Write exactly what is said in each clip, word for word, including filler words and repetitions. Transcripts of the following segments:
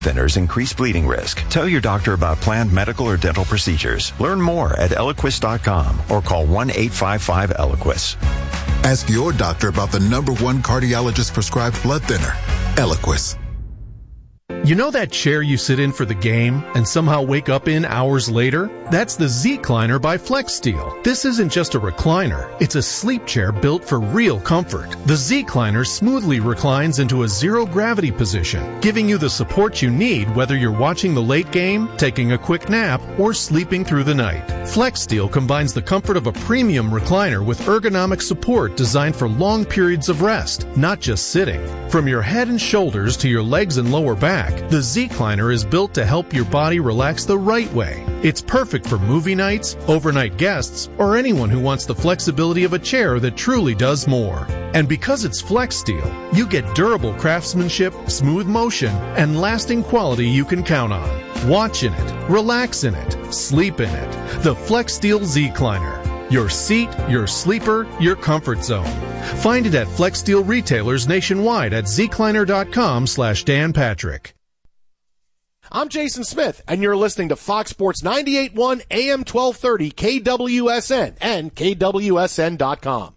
Thinners increase bleeding risk. Tell your doctor about planned medical or dental procedures. Learn more at Eliquis dot com or call one eight five five Eliquis. Ask your doctor about the number one cardiologist prescribed blood thinner, Eliquis. You know that chair you sit in for the game and somehow wake up in hours later? That's the Z-Cliner by FlexSteel. This isn't just a recliner. It's a sleep chair built for real comfort. The Z-Cliner smoothly reclines into a zero-gravity position, giving you the support you need whether you're watching the late game, taking a quick nap, or sleeping through the night. FlexSteel combines the comfort of a premium recliner with ergonomic support designed for long periods of rest, not just sitting. From your head and shoulders to your legs and lower back, the Z-Cliner is built to help your body relax the right way. It's perfect for movie nights, overnight guests, or anyone who wants the flexibility of a chair that truly does more. And because it's FlexSteel, you get durable craftsmanship, smooth motion, and lasting quality you can count on. Watch in it, relax in it, sleep in it. The FlexSteel Z-Cliner. Your seat, your sleeper, your comfort zone. Find it at FlexSteel retailers nationwide at zcliner.com slash Dan Patrick. I'm Jason Smith, and you're listening to Fox Sports ninety-eight point one A M twelve thirty K W S N and K W S N dot com.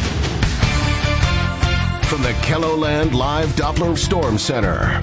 From the KELOLAND Live Doppler Storm Center.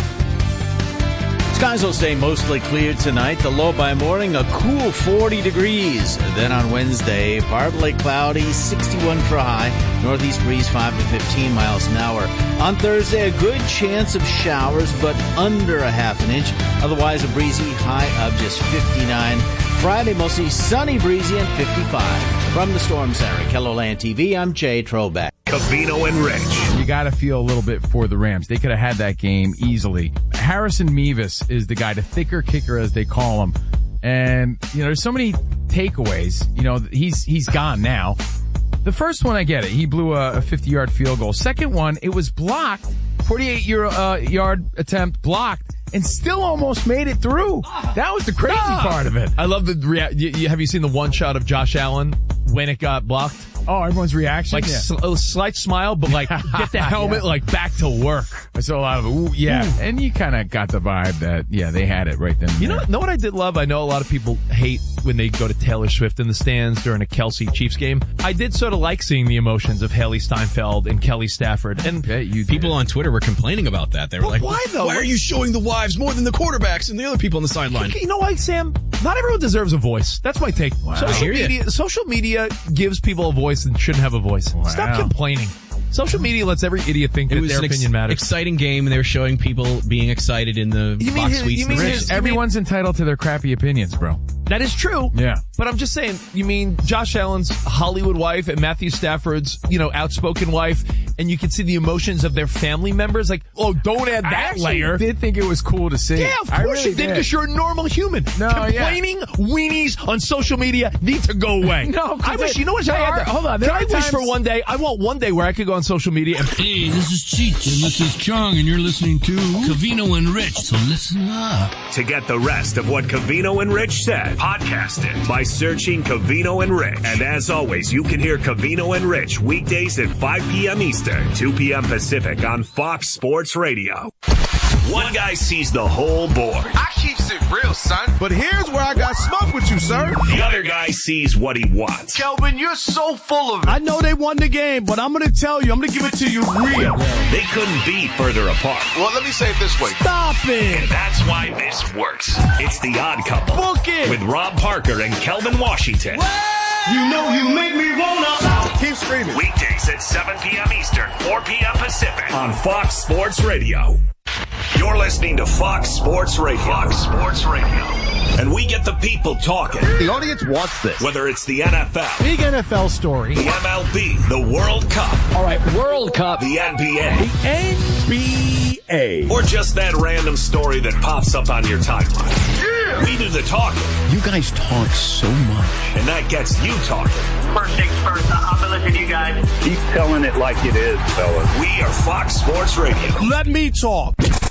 Skies will stay mostly clear tonight. The low by morning, a cool forty degrees. Then on Wednesday, partly cloudy, sixty-one for a high. Northeast breeze five to fifteen miles an hour. On Thursday, a good chance of showers, but under a half an inch. Otherwise, a breezy high of just fifty-nine. Friday, mostly sunny, breezy, and fifty-five. From the Storm Center, KELOLAND T V, I'm Jay Trobeck. Covino and Rich. You got to feel a little bit for the Rams. They could have had that game easily. Harrison Mevis is the guy, the thicker kicker as they call him. And, you know, there's so many takeaways. You know, he's he's gone now. The first one, I get it. He blew a fifty-yard field goal. Second one, it was blocked. forty-eight-yard attempt blocked. And still almost made it through. That was the crazy ah. part of it. I love the rea- you, you, have you seen the one shot of Josh Allen when it got blocked? Oh, everyone's reaction? Like yeah. sl- a slight smile, but like get the helmet yeah. like back to work. I saw a lot of it. Ooh, yeah. Ooh. And you kind of got the vibe that, yeah, they had it right then and You there. know, know what I did love? I know a lot of people hate when they go to Taylor Swift in the stands during a Kelsey Chiefs game. I did sort of like seeing the emotions of Haley Steinfeld and Kelly Stafford. And yeah, you people on Twitter were complaining about that. They were well, like, why though? Why are you showing the wives more than the quarterbacks and the other people on the sideline? You know what, Sam? Not everyone deserves a voice. That's my take. Wow. Social media, social media gives people a voice and shouldn't have a voice. Wow. Stop complaining. Social media lets every idiot think it that was their an opinion ex- matters. Exciting game, and they were showing people being excited in the you box mean, suites. You mean his, everyone's you mean, entitled to their crappy opinions, bro. That is true. Yeah. But I'm just saying, you mean Josh Allen's Hollywood wife and Matthew Stafford's, you know, outspoken wife, and you can see the emotions of their family members? Like, oh, don't add that I layer. I did think it was cool to see. Yeah, of I course really you did, because you're a normal human. No, Complaining yeah. weenies on social media need to go away. No, I wish, you know what? I had that. Hold on. Can I times... wish for one day, I want one day where I could go on social media and... Hey, this is Cheech, and this is Chung, and you're listening to Covino and Rich, so listen up. To get the rest of what Covino and Rich said, podcast it by searching Covino and Rich. And as always, you can hear Covino and Rich weekdays at five p.m. Eastern, two p.m. Pacific on Fox Sports Radio. One guy sees the whole board. I keeps it real, son. But here's where I got smoke with you, sir. The other guy sees what he wants. Kelvin, you're so full of it. I know they won the game, but I'm going to tell you, I'm going to give it to you real. They couldn't be further apart. Well, let me say it this way. Stop it. And that's why this works. It's The Odd Couple. Book it. With Rob Parker and Kelvin Washington. What? You know you make me wanna. Keep screaming. Weekdays at seven p.m. Eastern, four p.m. Pacific on Fox Sports Radio. You're listening to Fox Sports Radio. Fox Sports Radio. And we get the people talking. The audience wants this. Whether it's the N F L. Big N F L story. The M L B. The World Cup. All right, World Cup. The N B A. The N B A. Or just that random story that pops up on your timeline. Yeah. We do the talking. You guys talk so much. And that gets you talking. First things first, I'll be listening to you guys. Keep telling it like it is, fellas. We are Fox Sports Radio. Let me talk.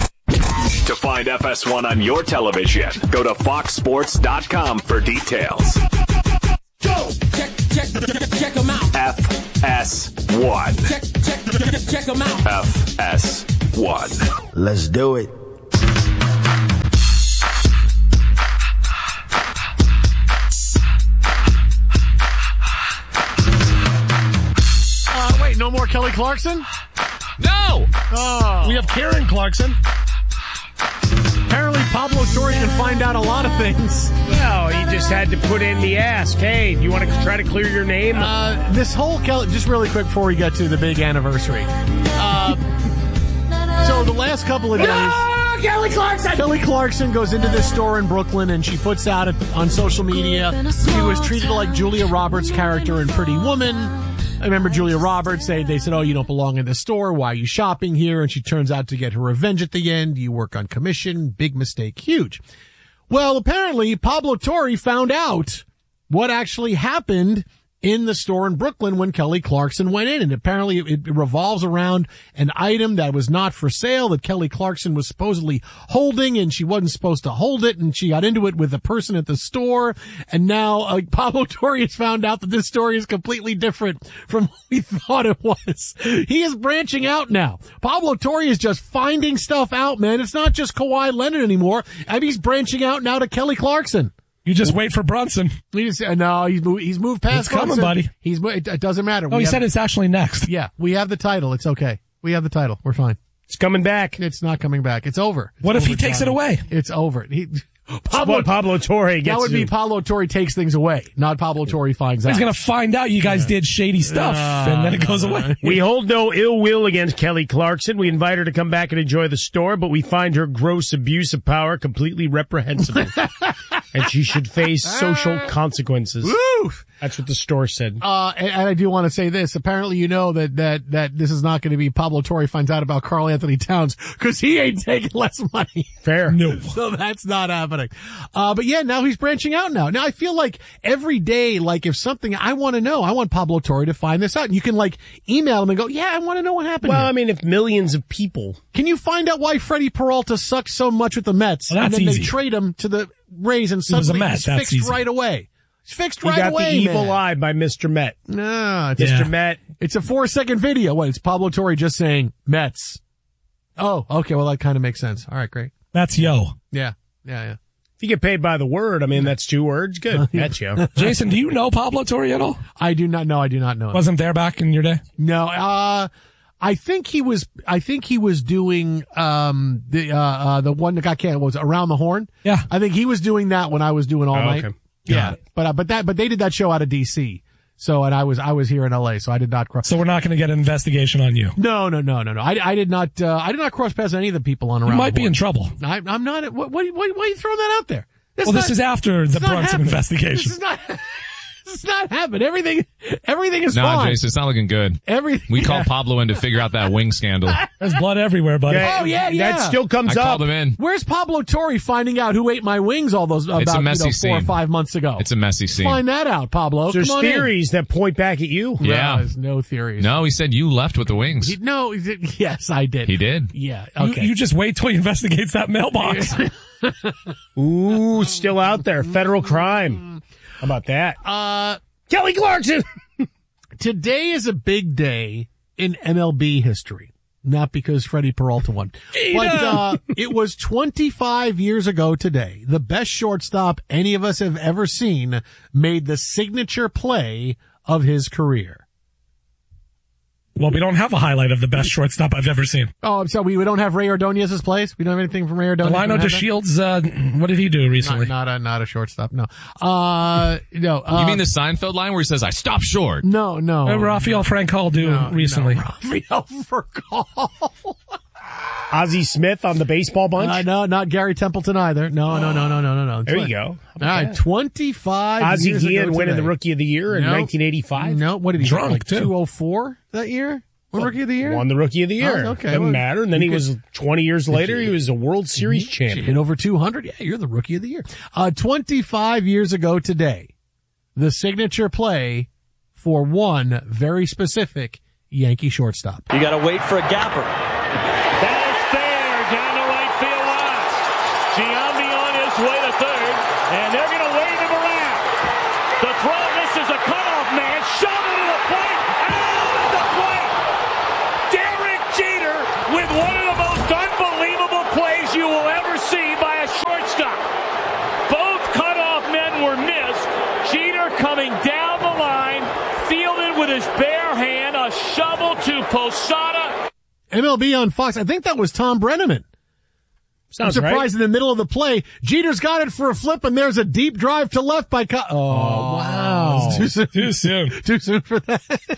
To find F S one on your television, go to fox sports dot com for details. Go! Check, check, check, check them out. F S one. Check, check, check, check them out. F S one. Let's do it. Clarkson? No! Oh. We have Karen Clarkson. Apparently Pablo Torre can find out a lot of things. Well, he just had to put in the ask. Hey, do you want to try to clear your name? Uh, this whole Kelly, just really quick before we get to the big anniversary. Uh, so the last couple of days, no, Kelly Clarkson. Kelly Clarkson goes into this store in Brooklyn and she puts out it on social media. She was treated like Julia Roberts' character in Pretty Woman. I remember Julia Roberts, they, they said, oh, you don't belong in the store. Why are you shopping here? And she turns out to get her revenge at the end. You work on commission. Big mistake. Huge. Well, apparently Pablo Torre found out what actually happened in the store in Brooklyn when Kelly Clarkson went in. And apparently it, it revolves around an item that was not for sale that Kelly Clarkson was supposedly holding, and she wasn't supposed to hold it, and she got into it with a person at the store. And now uh, Pablo Torre has found out that this story is completely different from what we thought it was. He is branching out now. Pablo Torre is just finding stuff out, man. It's not just Kawhi Leonard anymore. I mean, he's branching out now to Kelly Clarkson. You just wait for Brunson. He's, uh, no, he's moved, he's moved past It's coming, Brunson. buddy. He's, it, it doesn't matter. Oh, We he have- said it's actually next. Yeah, we have the title. It's okay. We have the title. We're fine. It's coming back. It's not coming back. It's over. It's What if he over, takes Johnny. it away? It's over. He, Pablo, Pablo Torre gets that would be to- Pablo Torre takes things away, not Pablo Torre finds out. He's going to find out you guys did shady stuff, Uh, and then it goes away. We hold no ill will against Kelly Clarkson. We invite her to come back and enjoy the store, but we find her gross abuse of power completely reprehensible. And she should face social consequences. Woo! That's what the store said. Uh, and, and I do want to say this. Apparently, you know that, that, that this is not going to be Pablo Torre finds out about Karl Anthony Towns because he ain't taking less money. Fair. No. So that's not happening. Uh, but yeah, now he's branching out now. Now I feel like every day, like if something I want to know, I want Pablo Torre to find this out. And you can like email him and go, yeah, I want to know what happened Well, here. I mean, if millions of people. Can you find out why Freddie Peralta sucked so much with the Mets? Well, that's and then easy. they trade him to the Rays and was a suddenly Met, he's that's fixed easy. right away. He's fixed He right got away, the evil man. eye by Mister Met. No, it's Yeah. Mister Met. It's a four second video. What? It's Pablo Torre just saying Mets. Oh, okay. Well, that kind of makes sense. All right, great. That's yo. Yeah, yeah, yeah. If you get paid by the word, I mean, that's two words. Good. That's you. Jason, do you know Pablo Torre at all? I do not know. I do not know. Wasn't there back in your day? No. Uh, I think he was. I think he was doing um the uh, uh the one that got canceled. What was it, Around the Horn? Yeah. I think he was doing that when I was doing All Oh, Night. okay. Yeah, Got it. but uh, but that but they did that show out of D C. So and I was I was here in L A. So I did not cross. So we're not going to get an investigation on you. No, no, no, no, no. I, I did not. Uh, I did not cross past any of the people on Around. You might the be in Horn. trouble. I, I'm not. What, what, what, why are you throwing that out there? That's Well, not- this is after the it's not Brunson happening. investigation. This is not. This is not happening. Everything. Everything is No, fine. Jason, it's not looking good. Everything. We called Pablo in to figure out that wing scandal. There's blood everywhere, buddy. Yeah, Oh yeah, yeah. That still comes I up. called him in. Where's Pablo Torre finding out who ate my wings all those about It's a messy you know, four or scene. five months ago? It's a messy scene. Find that out, Pablo. There's Come on in. theories that point back at you. Yeah. No, there's no theories. No, he said you left with the wings. He, no. he did- Yes, I did. He did. Yeah. You- Okay. You, just wait till he investigates that mailbox. Ooh, still out there. Federal crime. How about that? uh, Kelly Clarkson. today is a big day in M L B history. Not because Freddie Peralta won. But uh, it was twenty-five years ago today. The best shortstop any of us have ever seen made the signature play of his career. Well, we don't have a highlight of the best shortstop I've ever seen. Oh, so we, we don't have Ray Ordonez's plays? We don't have anything from Ray Ordonez? Delino We don't have that? DeShields, uh, what did he do recently? Not, not a not a shortstop. No. Uh, no. Uh, you mean the Seinfeld line where he says, I stop short? No, no. What did Rafael Francal do No, recently? No, Rafael Francal. Ozzie Smith on the baseball bunch. Uh, no, not Gary Templeton either. No, no, no, no, no, no, no. There you go. All right, twenty-five Ozzie years ago Guillen winning today. the Rookie of the Year in No. nineteen eighty-five. No, what did he Drunk, get, like too. two oh four that year? What Rookie of the Year? Won the Rookie of the Year. Oh, okay. Doesn't Well, matter. And then he you was twenty years later. He was a World Series Hit champion. over two hundred? Yeah, you're the Rookie of the Year. Uh, twenty-five years ago today, the signature play for one very specific Yankee shortstop. You got to wait for a gapper. That is fair down the right field line. Giambi on his way to third, and they're going to wave him around. The throw misses a cutoff man. Shovel to the plate. Out at the plate. Derek Jeter with one of the most unbelievable plays you will ever see by a shortstop. Both cutoff men were missed. Jeter coming down the line, fielded with his bare hand, a shovel to Posada. M L B on Fox. I think that was Tom Brenneman. Sounds I'm surprised right. in the middle of the play, Jeter's got it for a flip, and there's a deep drive to left by. Co- oh, oh, wow! Too soon. Too soon. Too soon for that.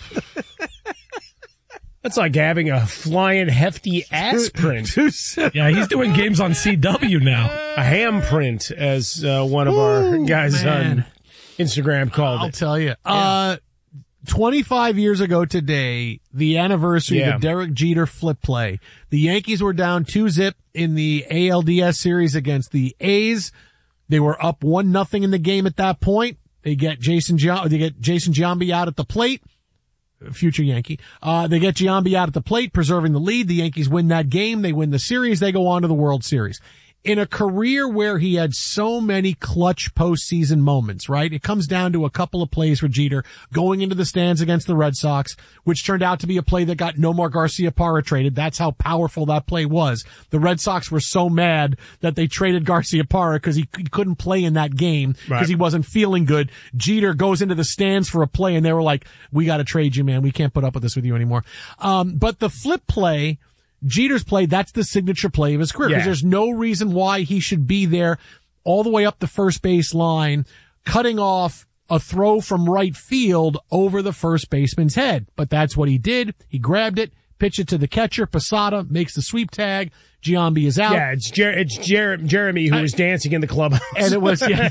That's like having a flying hefty ass print. Too soon. Yeah, he's doing games on C W now. A ham print, as uh, one of Ooh, our guys man. on Instagram called I'll it. tell you. Yeah. Uh, twenty-five years ago today, the anniversary Yeah. of the Derek Jeter flip play. The Yankees were down two zip in the A L D S series against the A's. They were up one nothing in the game at that point. They get Jason Gia- they get Jason Giambi out at the plate. Future Yankee. Uh, they get Giambi out at the plate, preserving the lead. The Yankees win that game. They win the series. They go on to the World Series. In a career where he had so many clutch postseason moments, right? It comes down to a couple of plays for Jeter going into the stands against the Red Sox, which turned out to be a play that got Nomar Garciaparra traded. That's how powerful that play was. The Red Sox were so mad that they traded Garciaparra because he, he couldn't play in that game because Right. he wasn't feeling good. Jeter goes into the stands for a play and they were like, we got to trade you, man. We can't put up with this with you anymore. Um, but the flip play, Jeter's play, that's the signature play of his career because Yeah. there's no reason why he should be there all the way up the first base line, cutting off a throw from right field over the first baseman's head. But that's what he did. He grabbed it, pitched it to the catcher. Posada makes the sweep tag. Giambi is out. Yeah, it's Jer- it's Jer- Jeremy who was dancing in the clubhouse. And it was, yeah,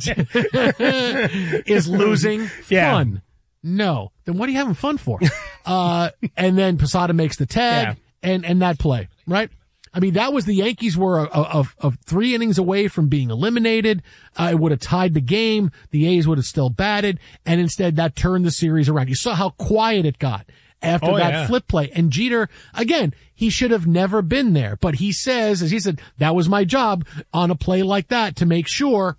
is losing Yeah. fun. No. Then what are you having fun for? uh, and then Posada makes the tag. Yeah. And, and that play, right? I mean, that was the Yankees were a, a, a, a three innings away from being eliminated. Uh, it would have tied the game. The A's would have still batted. And instead that turned the series around. You saw how quiet it got after Oh, that yeah. flip play. And Jeter, again, he should have never been there. But he says, as he said, that was my job on a play like that to make sure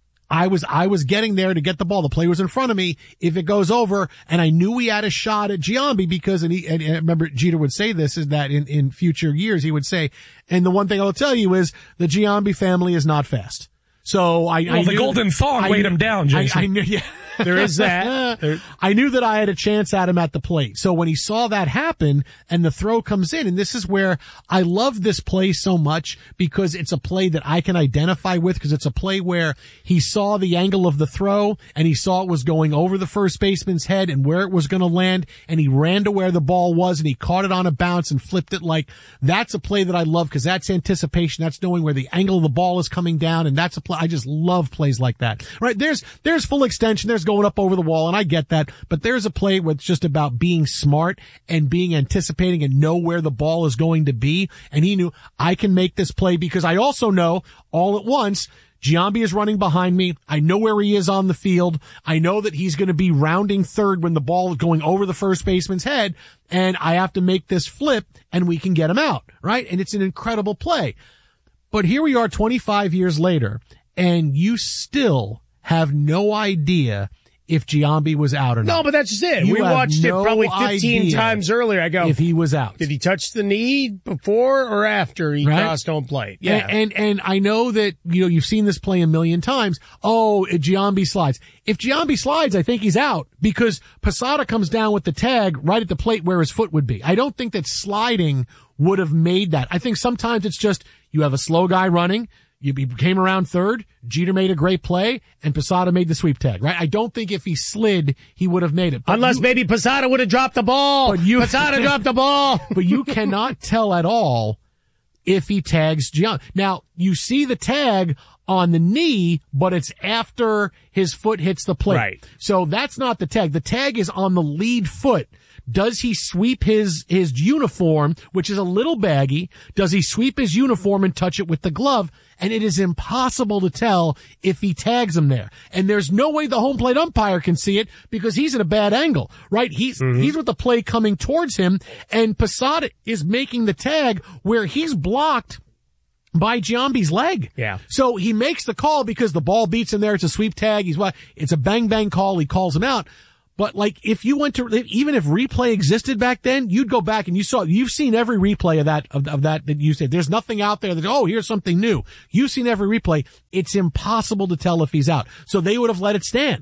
I was, I was getting there to get the ball. The play was in front of me. If it goes over, and I knew we had a shot at Giambi because, and he, and, and I remember Jeter would say this, is that in, in future years he would say, and the one thing I'll tell you is the Giambi family is not fast. So I, Well, I the knew, golden thong I weighed knew- him down, Jason. I, I knew, yeah. There is that. There- I knew that I had a chance at him at the plate. So when he saw that happen and the throw comes in, and this is where I love this play so much because it's a play that I can identify with because it's a play where he saw the angle of the throw and he saw it was going over the first baseman's head and where it was going to land, and he ran to where the ball was and he caught it on a bounce and flipped it. Like, that's a play that I love because that's anticipation. That's knowing where the angle of the ball is coming down, and that's a play. I just love plays like that. Right? There's, there's full extension. There's going up over the wall, and I get that, but there's a play where it's just about being smart and being anticipating and know where the ball is going to be. And he knew, I can make this play because I also know all at once Giambi is running behind me. I know where he is on the field. I know that he's going to be rounding third when the ball is going over the first baseman's head, and I have to make this flip and we can get him out, right? And it's an incredible play. But here we are twenty-five years later, and you still have no idea if Giambi was out or not. No, but that's just it. You we have watched no it probably fifteen idea times earlier. I go, if he was out. did he touch the knee before or after he Right? crossed home plate? Yeah. And, and, and I know that, you know, you've seen this play a million times. Oh, Giambi slides. If Giambi slides, I think he's out because Posada comes down with the tag right at the plate where his foot would be. I don't think that sliding would have made that. I think sometimes it's just you have a slow guy running. You he came around third. Jeter made a great play, and Posada made the sweep tag, right? I don't think if he slid, he would have made it. But Unless you, maybe Posada would have dropped the ball. But you- Posada dropped the ball. but you cannot tell at all if he tags Giambi. Now, you see the tag on the knee, but it's after his foot hits the plate. Right. So that's not the tag. The tag is on the lead foot. Does he sweep his, his uniform, which is a little baggy? Does he sweep his uniform and touch it with the glove? And it is impossible to tell if he tags him there. And there's no way the home plate umpire can see it because he's in a bad angle, right? He's, Mm-hmm. he's with the play coming towards him, and Posada is making the tag where he's blocked by Giambi's leg. Yeah. So he makes the call because the ball beats him there. It's a sweep tag. He's what? It's a bang bang call. He calls him out. But like, if you went to, even if replay existed back then, you'd go back and you saw, you've seen every replay of that, of, of that, that you said. There's nothing out there that, oh, here's something new. You've seen every replay. It's impossible to tell if he's out. So they would have let it stand.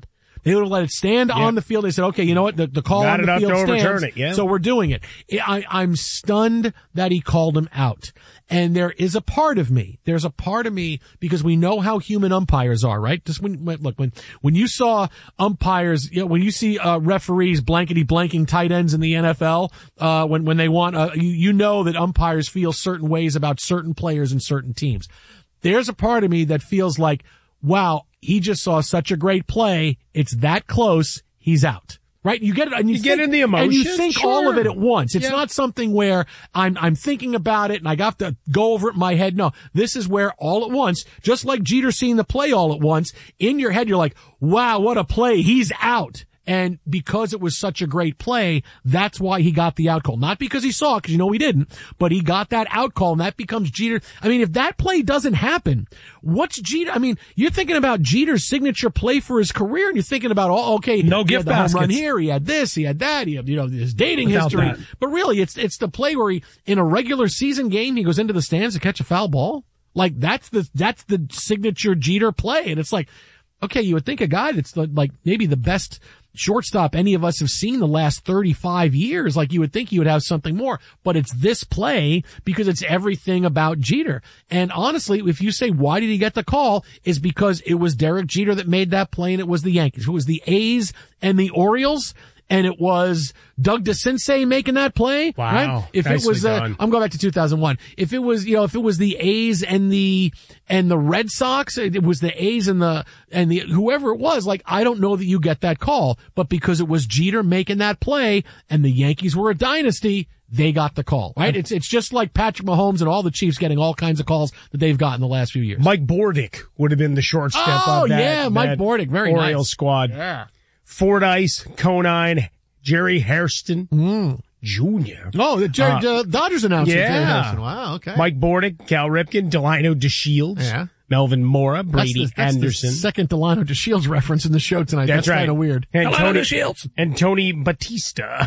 They would have let it stand Yeah. on the field. They said, okay, you know what? The, the call Not on the enough field to stands, overturn it, yeah. so we're doing it. I, I'm stunned that he called him out. And there is a part of me, there's a part of me, because we know how human umpires are, right? Just when, when look, when, when you saw umpires, you know, when you see, uh, referees blankety blanking tight ends in the N F L, uh, when, when they want, uh, you, you know that umpires feel certain ways about certain players and certain teams. There's a part of me that feels like, wow, he just saw such a great play. It's that close. He's out. Right? You get it, and you, You think, get in the emotion, and you think sure. all of it at once. It's Yeah. not something where I'm, I'm thinking about it and I got to go over it in my head. No, this is where all at once, just like Jeter seeing the play all at once, in your head, you're like, wow, what a play. He's out. And because it was such a great play, that's why he got the out call. Not because he saw it, because you know he didn't, but he got that out call, and that becomes Jeter. I mean, if that play doesn't happen, what's Jeter? I mean, you're thinking about Jeter's signature play for his career, and you're thinking about, oh, okay, No he gift had the home run baskets. here, he had this, he had that, he had, you know, his dating Without history. that. But really, it's it's the play where he, in a regular season game, he goes into the stands to catch a foul ball. Like, that's the that's the signature Jeter play, and it's like, okay, you would think a guy that's the, like maybe the best shortstop any of us have seen the last thirty-five years, like you would think you would have something more, but it's this play because it's everything about Jeter. And honestly, if you say, why did he get the call, is because it was Derek Jeter that made that play, and it was the Yankees. It was the A's and the Orioles, and it was Doug DeCinces making that play. Wow. Right? If Nicely it was, uh, done. I'm going back to two thousand one. If it was, you know, if it was the A's and the, and the Red Sox, it was the A's and the, and the, whoever it was, like, I don't know that you get that call, but because it was Jeter making that play and the Yankees were a dynasty, they got the call, right? It's, it's just like Patrick Mahomes and all the Chiefs getting all kinds of calls that they've gotten the last few years. Mike Bordick would have been the short step Oh, of that. yeah, Mike that Bordick, very Orioles nice. squad. Yeah. Fordyce, Conine, Jerry Hairston Mm. Junior Oh, the Jerry, Uh, uh, Dodgers announced it. Jerry yeah. Hairston. Wow, okay. Mike Bordick, Cal Ripken, Delino DeShields, Yeah. Melvin Mora, Brady that's the, that's Anderson. the second Delano DeShields reference in the show tonight. That's That's, right. kind of weird. And Delano Tony, DeShields. and Tony Batista.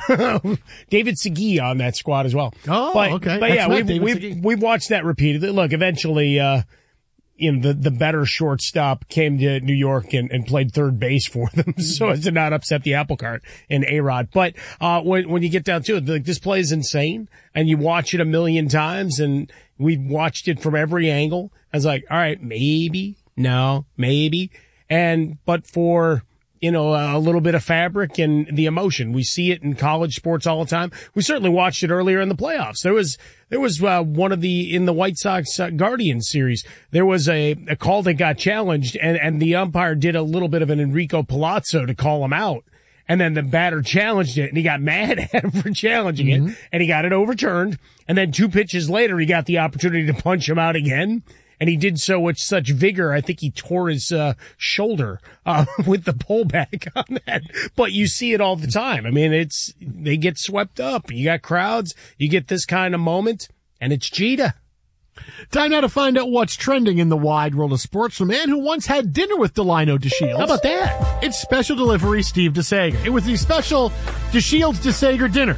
David Segui on that squad as well. Oh, but, okay. But That's yeah, not we've, David we've, Segui. we've watched that repeatedly. Look, eventually, uh, you know, the, the better shortstop came to New York and, and played third base for them so as to not upset the apple cart in A-Rod. But, uh, when, when you get down to it, like, this play is insane and you watch it a million times and we watched it from every angle. I was like, all right, maybe, no, maybe. And, but for, you know, a little bit of fabric and the emotion. We see it in college sports all the time. We certainly watched it earlier in the playoffs. There was, there was, uh, one of the, in the White Sox uh, Guardians series, there was a, a call that got challenged and, and the umpire did a little bit of an Enrico Palazzo to call him out. And then the batter challenged it and he got mad at him for challenging Mm-hmm. it and he got it overturned. And then two pitches later, he got the opportunity to punch him out again. And he did so with such vigor. I think he tore his uh, shoulder uh, with the pullback on that. But you see it all the time. I mean, it's they get swept up. You got crowds. You get this kind of moment, and it's Jeter. Time now to find out what's trending in the wide world of sports from a man who once had dinner with Delino DeShields. How about that? It's special delivery Steve DeSager. It was the special DeShields DeSager dinner.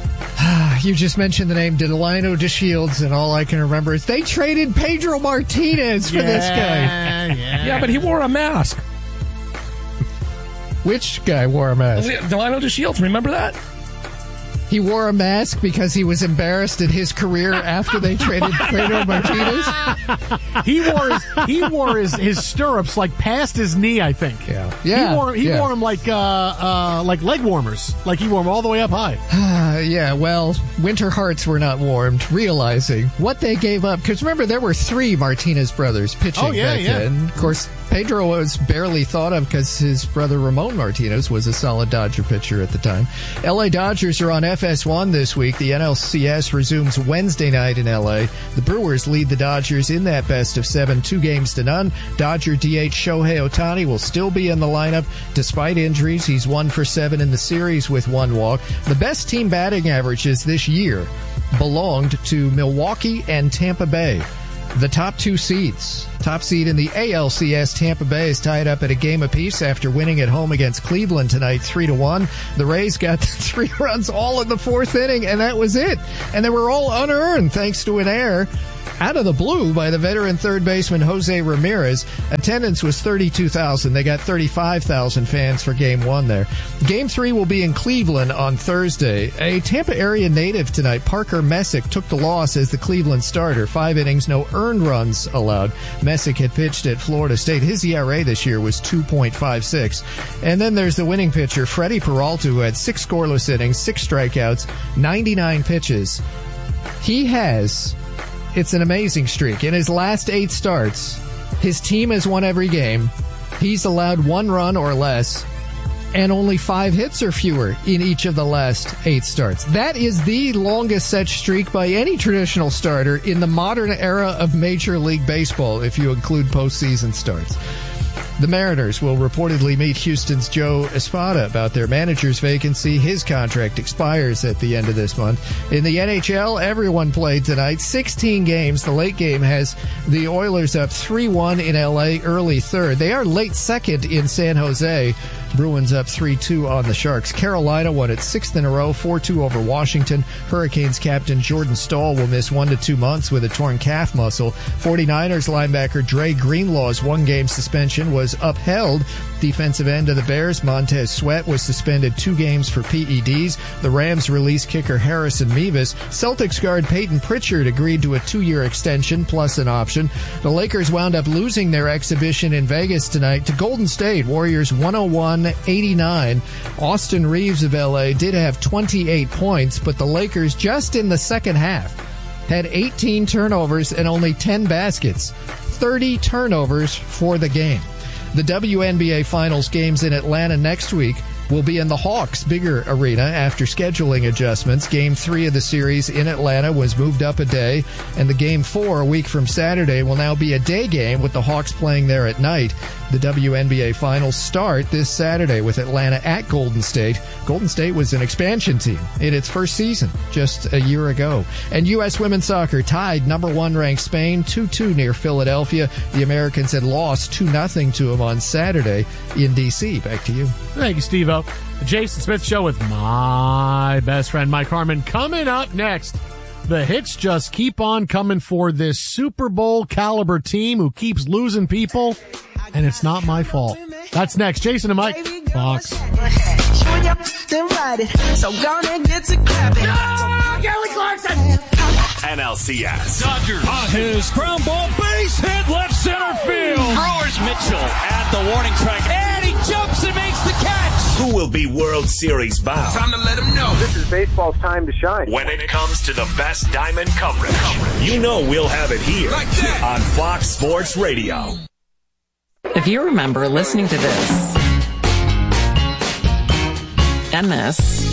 You just mentioned the name Delino DeShields, and all I can remember is they traded Pedro Martinez for yeah, this guy. Yeah, Yeah, but he wore a mask. Which guy wore a mask? Delino DeShields, remember that? He wore a mask because he was embarrassed at his career after they traded Pedro Martinez. He wore his he wore his, his stirrups like past his knee, I think. Yeah, yeah. He wore he yeah. wore them like uh uh like leg warmers, like he wore them all the way up high. Uh, yeah, well, winter hearts were not warmed, realizing what they gave up. Because remember, there were three Martinez brothers pitching Oh, yeah, back yeah. then. Of course, Pedro was barely thought of because his brother Ramon Martinez was a solid Dodger pitcher at the time. L A Dodgers are on F S one this week. The N L C S resumes Wednesday night in L A. The Brewers lead the Dodgers in that best of seven, two games to none. Dodger D H Shohei Ohtani will still be in the lineup despite injuries. He's one for seven in the series with one walk. The best team batting averages this year belonged to Milwaukee and Tampa Bay. The top two seeds. Top seed in the A L C S, Tampa Bay, is tied up at a game apiece after winning at home against Cleveland tonight, three to one. The Rays got three runs all in the fourth inning, and that was it. And they were all unearned thanks to an error out of the blue by the veteran third baseman Jose Ramirez. Attendance was thirty-two thousand. They got thirty-five thousand fans for game one there. Game three will be in Cleveland on Thursday. A Tampa area native tonight, Parker Messick, took the loss as the Cleveland starter. Five innings, no earned runs allowed. Messick had pitched at Florida State. His E R A this year was two point five six. And then there's the winning pitcher, Freddie Peralta, who had six scoreless innings, six strikeouts, ninety-nine pitches. He has, it's an amazing streak. In his last eight starts, his team has won every game. He's allowed one run or less, and only five hits or fewer in each of the last eight starts. That is the longest such streak by any traditional starter in the modern era of Major League Baseball, if you include postseason starts. The Mariners will reportedly meet Houston's Joe Espada about their manager's vacancy. His contract expires at the end of this month. In the N H L, everyone played tonight. sixteen games. The late game has the Oilers up three one in L A, early third. They are late second in San Jose. Bruins up three two on the Sharks. Carolina won its sixth in a row, four two over Washington. Hurricanes captain Jordan Staal will miss one to two months with a torn calf muscle. 49ers linebacker Dre Greenlaw's one-game suspension was upheld. Defensive end of the Bears, Montez Sweat, was suspended two games for P E Ds. The Rams released kicker Harrison Mevis. Celtics guard Peyton Pritchard agreed to a two-year extension plus an option. The Lakers wound up losing their exhibition in Vegas tonight to Golden State. Warriors one oh one eighty-nine. Austin Reeves of L A did have twenty-eight points, but the Lakers just in the second half had eighteen turnovers and only ten baskets. thirty turnovers for the game. The W N B A Finals games in Atlanta next week will be in the Hawks' bigger arena after scheduling adjustments. Game three of the series in Atlanta was moved up a day, and the game four, a week from Saturday, will now be a day game with the Hawks playing there at night. The W N B A Finals start this Saturday with Atlanta at Golden State. Golden State was an expansion team in its first season just a year ago. And U S women's soccer tied number one ranked Spain two two near Philadelphia. The Americans had lost two nothing to them on Saturday in D C. Back to you. Thank you, Steve-O. The Jason Smith Show with my best friend Mike Harmon. Coming up next, the hits just keep on coming for this Super Bowl caliber team who keeps losing people, and it's not my fault. That's next. Jason and Mike, Fox. So gonna get to clapping. No, Kelly Clarkson. N L C S. Dodgers on his ground ball, base hit, left center field. Brewers Mitchell at the warning track, and he jumps and makes the catch. Who will be World Series bound? Time to let them know. This is baseball's time to shine. When it comes to the best diamond coverage, you know we'll have it here like on Fox Sports Radio. If you remember listening to this and this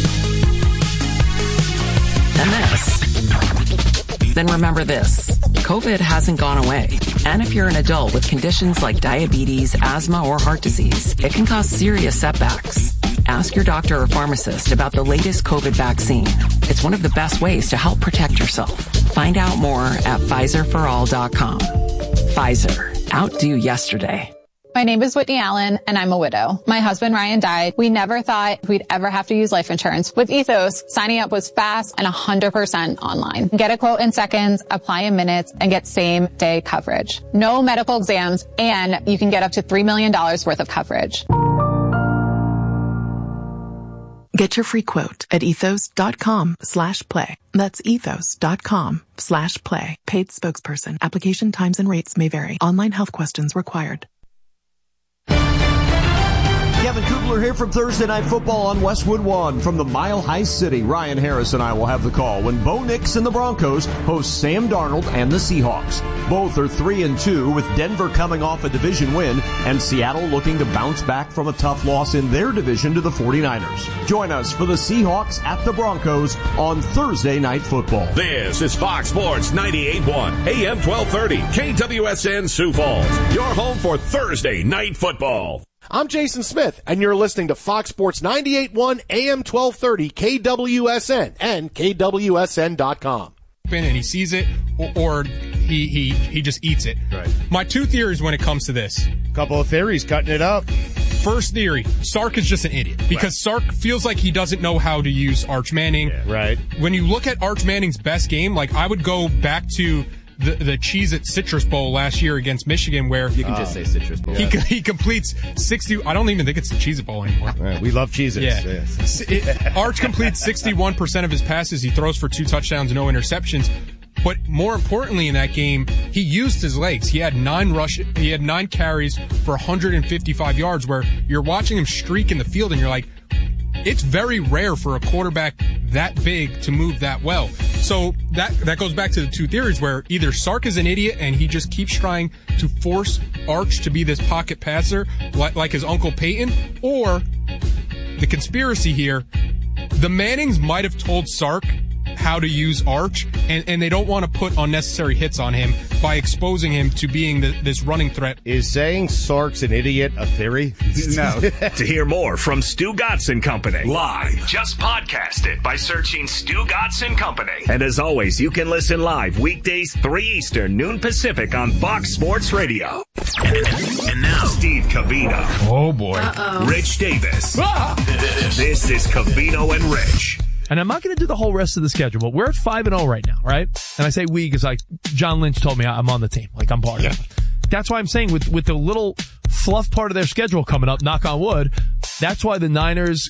and this, then remember this. COVID hasn't gone away. And if you're an adult with conditions like diabetes, asthma, or heart disease, it can cause serious setbacks. Ask your doctor or pharmacist about the latest COVID vaccine. It's one of the best ways to help protect yourself. Find out more at Pfizer for all dot com. Pfizer. Outdo yesterday. My name is Whitney Allen, and I'm a widow. My husband, Ryan, died. We never thought we'd ever have to use life insurance. With Ethos, signing up was fast and one hundred percent online. Get a quote in seconds, apply in minutes, and get same-day coverage. No medical exams, and you can get up to three million dollars worth of coverage. Get your free quote at ethos.com slash play. That's ethos.com slash play. Paid spokesperson. Application times and rates may vary. Online health questions required. Kevin Kubler here from Thursday Night Football on Westwood One. From the Mile High City, Ryan Harris and I will have the call when Bo Nix and the Broncos host Sam Darnold and the Seahawks. Both are three and two, with Denver coming off a division win and Seattle looking to bounce back from a tough loss in their division to the forty-niners. Join us for the Seahawks at the Broncos on Thursday Night Football. This is Fox Sports ninety-eight point one, A M twelve thirty, K W S N Sioux Falls. Your home for Thursday Night Football. I'm Jason Smith, and you're listening to Fox Sports ninety-eight point one, A M twelve thirty, K W S N, and K W S N dot com. And he sees it, or, or he, he, he just eats it. Right. My two theories when it comes to this. Couple of theories, cutting it up. First theory, Sark is just an idiot. Because right. Sark feels like he doesn't know how to use Arch Manning. Yeah, right. When you look at Arch Manning's best game, like I would go back to the, the Cheez-It Citrus Bowl last year against Michigan where... You can uh, just say Citrus Bowl. He, Yeah. he completes sixty... I don't even think it's the Cheez-It Bowl anymore. Right, we love Cheez-Its. Yeah. Yes. It, Arch completes sixty-one percent of his passes. He throws for two touchdowns, no interceptions. But more importantly in that game, he used his legs. He had nine rush, he had nine carries for one hundred fifty-five yards where you're watching him streak in the field and you're like, it's very rare for a quarterback that big to move that well. So that that goes back to the two theories where either Sark is an idiot and he just keeps trying to force Arch to be this pocket passer like, like his Uncle Peyton, or the conspiracy here, the Mannings might have told Sark how to use Arch, and, and they don't want to put unnecessary hits on him by exposing him to being the, this running threat. Is saying Sark's an idiot a theory? No. To hear more from Stu Gatz and Company live, just podcast it by searching Stu Gatz and Company. And as always, you can listen live weekdays three Eastern, noon Pacific on Fox Sports Radio. And now, Steve Covino. Oh, boy. Uh-oh. Rich Davis. Ah! This is Covino and Rich. And I'm not going to do the whole rest of the schedule, but we're at five and oh right now, right? And I say we because like John Lynch told me I'm on the team. Like I'm part yeah. of it. That's why I'm saying with, with the little fluff part of their schedule coming up, knock on wood, that's why the Niners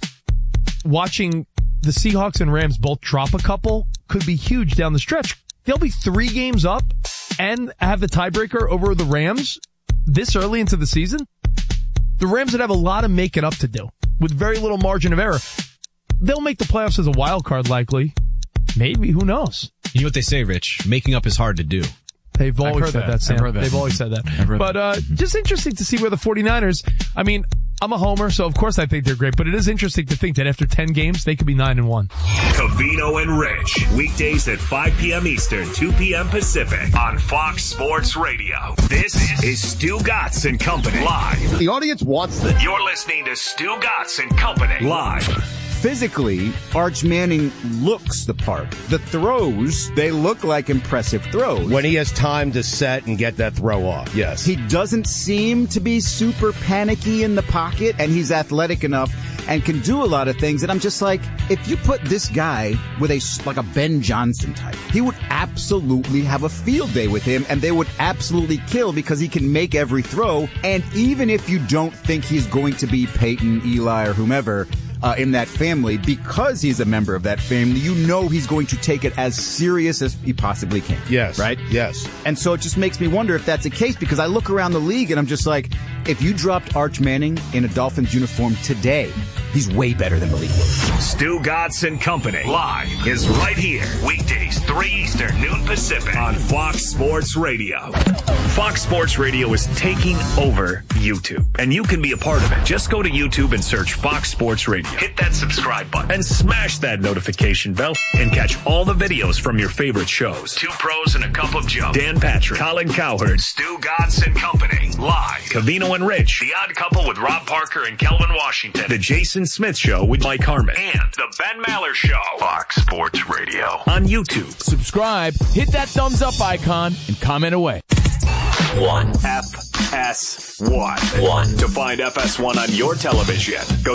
watching the Seahawks and Rams both drop a couple could be huge down the stretch. They'll be three games up and have the tiebreaker over the Rams this early into the season. The Rams would have a lot of making up to do with very little margin of error. They'll make the playoffs as a wild card likely. Maybe, who knows? You know what they say, Rich? Making up is hard to do. They've always said that, that Sam. That. They've always said that. But uh just interesting to see where the 49ers, I mean, I'm a homer, so of course I think they're great, but it is interesting to think that after ten games, they could be nine and one. Covino and Rich, weekdays at five p.m. Eastern, two p.m. Pacific on Fox Sports Radio. This is Stu Gatz and Company live. The audience wants this. You're listening to Stu Gatz and Company live. Physically, Arch Manning looks the part. The throws, they look like impressive throws. When he has time to set and get that throw off, yes. He doesn't seem to be super panicky in the pocket, and he's athletic enough and can do a lot of things. And I'm just like, if you put this guy with a, like a Ben Johnson type, he would absolutely have a field day with him, and they would absolutely kill because he can make every throw. And even if you don't think he's going to be Peyton, Eli, or whomever, Uh, in that family, because he's a member of that family, you know he's going to take it as serious as he possibly can. Yes. Right? Yes. And so it just makes me wonder if that's the case, because I look around the league and I'm just like, if you dropped Arch Manning in a Dolphins uniform today, he's way better than Malik Willis. Stu Gatz and Company live is right here. Weekdays, three Eastern, noon Pacific on Fox Sports Radio. Fox Sports Radio is taking over YouTube, and you can be a part of it. Just go to YouTube and search Fox Sports Radio. Hit that subscribe button and smash that notification bell and catch all the videos from your favorite shows. Two Pros and a Cup of Joe. Dan Patrick, Colin Cowherd, Stu Gatz and Company live. Covino and Rich, The Odd Couple with Rob Parker and Kelvin Washington. The Jason Smith Show with Mike Harmon. And The Ben Maller Show. Fox Sports Radio on YouTube. Subscribe, hit that thumbs up icon, and comment away. One. F S one. One. To find F S one on your television, go